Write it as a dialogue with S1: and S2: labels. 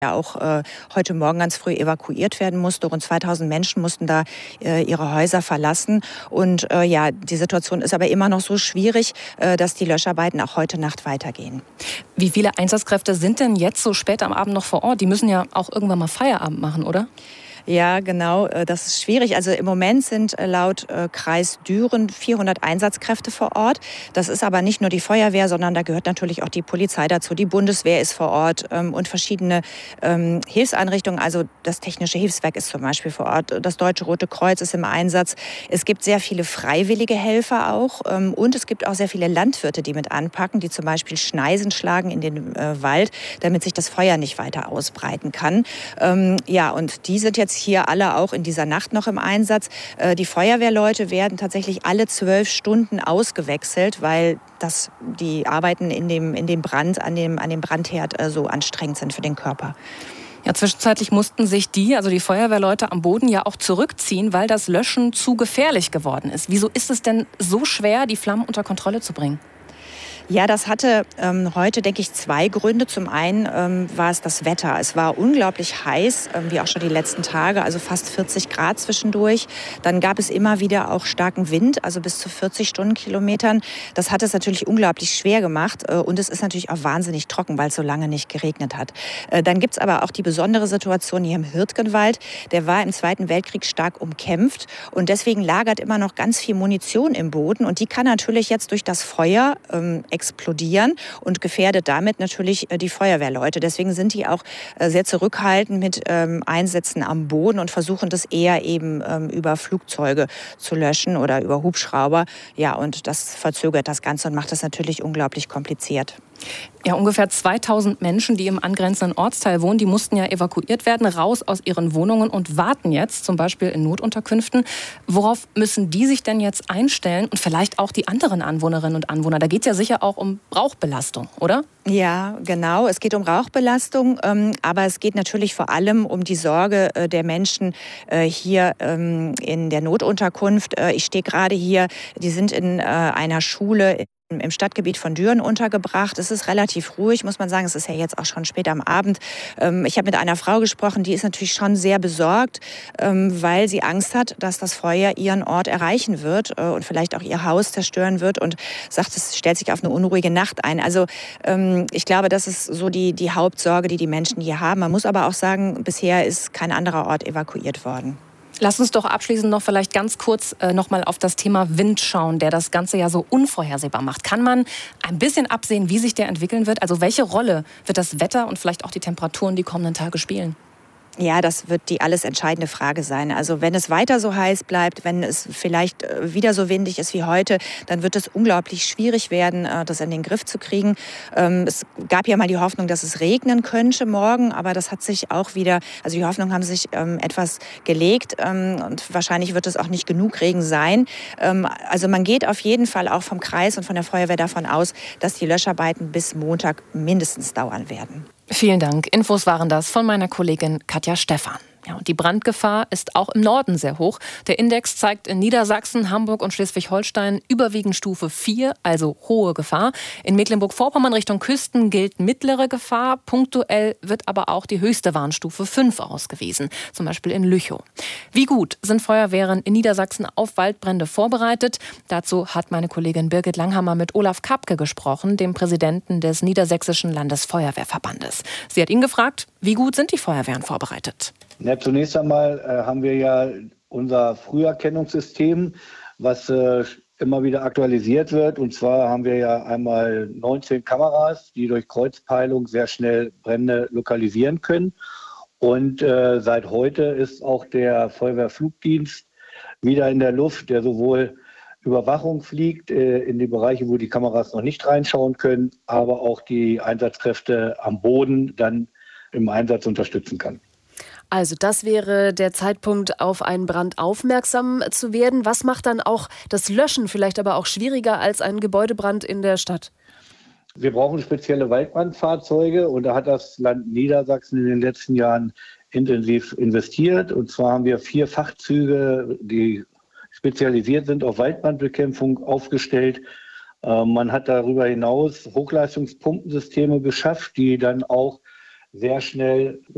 S1: ja auch heute Morgen ganz früh evakuiert werden musste. Rund 2000 Menschen mussten da ihre Häuser verlassen. Und ja, die Situation ist aber immer noch so schwierig, dass die Löscharbeiten auch heute Nacht weitergehen.
S2: Wie viele Einsatzkräfte sind denn jetzt so spät am Abend noch vor Ort? Die müssen ja auch irgendwann mal Feierabend machen, oder?
S1: Ja, genau, das ist schwierig. Also im Moment sind laut Kreis Düren 400 Einsatzkräfte vor Ort. Das ist aber nicht nur die Feuerwehr, sondern da gehört natürlich auch die Polizei dazu. Die Bundeswehr ist vor Ort und verschiedene Hilfseinrichtungen. Also das Technische Hilfswerk ist zum Beispiel vor Ort. Das Deutsche Rote Kreuz ist im Einsatz. Es gibt sehr viele freiwillige Helfer auch und es gibt auch sehr viele Landwirte, die mit anpacken, die zum Beispiel Schneisen schlagen in den Wald, damit sich das Feuer nicht weiter ausbreiten kann. Ja, und die sind jetzt hier alle auch in dieser Nacht noch im Einsatz. Die Feuerwehrleute werden tatsächlich alle 12 Stunden ausgewechselt, weil die Arbeiten in dem Brand, an dem Brandherd so anstrengend sind für den Körper.
S2: Ja, zwischenzeitlich mussten sich die Feuerwehrleute am Boden ja auch zurückziehen, weil das Löschen zu gefährlich geworden ist. Wieso ist es denn so schwer, die Flammen unter Kontrolle zu bringen?
S1: Ja, das hatte heute, denke ich, zwei Gründe. Zum einen war es das Wetter. Es war unglaublich heiß, wie auch schon die letzten Tage, also fast 40 Grad zwischendurch. Dann gab es immer wieder auch starken Wind, also bis zu 40 Stundenkilometern. Das hat es natürlich unglaublich schwer gemacht und es ist natürlich auch wahnsinnig trocken, weil es so lange nicht geregnet hat. Dann gibt es aber auch die besondere Situation hier im Hürtgenwald. Der war im Zweiten Weltkrieg stark umkämpft und deswegen lagert immer noch ganz viel Munition im Boden und die kann natürlich jetzt durch das Feuer explodieren und gefährdet damit natürlich die Feuerwehrleute. Deswegen sind die auch sehr zurückhaltend mit Einsätzen am Boden und versuchen das eher eben über Flugzeuge zu löschen oder über Hubschrauber. Ja, und das verzögert das Ganze und macht das natürlich unglaublich kompliziert.
S2: Ja, ungefähr 2000 Menschen, die im angrenzenden Ortsteil wohnen, die mussten ja evakuiert werden, raus aus ihren Wohnungen und warten jetzt, zum Beispiel in Notunterkünften. Worauf müssen die sich denn jetzt einstellen und vielleicht auch die anderen Anwohnerinnen und Anwohner? Da geht es ja sicher auch um Rauchbelastung, oder?
S1: Ja, genau. Es geht um Rauchbelastung, aber es geht natürlich vor allem um die Sorge der Menschen hier in der Notunterkunft. Ich stehe gerade hier, die sind in einer Schule im Stadtgebiet von Düren untergebracht. Es ist relativ ruhig, muss man sagen. Es ist ja jetzt auch schon spät am Abend. Ich habe mit einer Frau gesprochen, die ist natürlich schon sehr besorgt, weil sie Angst hat, dass das Feuer ihren Ort erreichen wird und vielleicht auch ihr Haus zerstören wird und sagt, es stellt sich auf eine unruhige Nacht ein. Also ich glaube, das ist so die Hauptsorge, die Menschen hier haben. Man muss aber auch sagen, bisher ist kein anderer Ort evakuiert worden.
S2: Lass uns doch abschließend noch vielleicht ganz kurz noch mal auf das Thema Wind schauen, der das Ganze ja so unvorhersehbar macht. Kann man ein bisschen absehen, wie sich der entwickeln wird? Also welche Rolle wird das Wetter und vielleicht auch die Temperaturen die kommenden Tage spielen?
S1: Ja, das wird die alles entscheidende Frage sein. Also wenn es weiter so heiß bleibt, wenn es vielleicht wieder so windig ist wie heute, dann wird es unglaublich schwierig werden, das in den Griff zu kriegen. Es gab ja mal die Hoffnung, dass es regnen könnte morgen, aber das hat sich auch wieder, also die Hoffnung haben sich etwas gelegt und wahrscheinlich wird es auch nicht genug Regen sein. Also man geht auf jeden Fall auch vom Kreis und von der Feuerwehr davon aus, dass die Löscharbeiten bis Montag mindestens dauern werden.
S2: Vielen Dank. Infos waren das von meiner Kollegin Katja Stephan. Ja, und die Brandgefahr ist auch im Norden sehr hoch. Der Index zeigt in Niedersachsen, Hamburg und Schleswig-Holstein überwiegend Stufe 4, also hohe Gefahr. In Mecklenburg-Vorpommern Richtung Küsten gilt mittlere Gefahr. Punktuell wird aber auch die höchste Warnstufe 5 ausgewiesen, zum Beispiel in Lüchow. Wie gut sind Feuerwehren in Niedersachsen auf Waldbrände vorbereitet? Dazu hat meine Kollegin Birgit Langhammer mit Olaf Kapke gesprochen, dem Präsidenten des Niedersächsischen Landesfeuerwehrverbandes. Sie hat ihn gefragt, wie gut sind die Feuerwehren vorbereitet?
S3: Ja, zunächst einmal haben wir ja unser Früherkennungssystem, was immer wieder aktualisiert wird. Und zwar haben wir ja einmal 19 Kameras, die durch Kreuzpeilung sehr schnell Brände lokalisieren können. Und seit heute ist auch der Feuerwehrflugdienst wieder in der Luft, der sowohl Überwachung fliegt in die Bereiche, wo die Kameras noch nicht reinschauen können, aber auch die Einsatzkräfte am Boden dann im Einsatz unterstützen kann.
S4: Also das wäre der Zeitpunkt, auf einen Brand aufmerksam zu werden. Was macht dann auch das Löschen vielleicht aber auch schwieriger als ein Gebäudebrand in der Stadt?
S3: Wir brauchen spezielle Waldbrandfahrzeuge und da hat das Land Niedersachsen in den letzten Jahren intensiv investiert. Und zwar haben wir 4 Fachzüge, die spezialisiert sind auf Waldbrandbekämpfung, aufgestellt. Man hat darüber hinaus Hochleistungspumpensysteme beschafft, die dann auch sehr schnell